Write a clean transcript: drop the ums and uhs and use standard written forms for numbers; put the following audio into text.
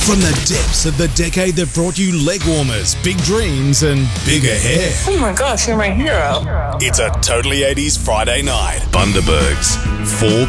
From the depths of the decade that brought you leg warmers, big dreams, and bigger hair. Oh my gosh, you're my hero. It's a Totally 80s Friday night. Bundaberg's 4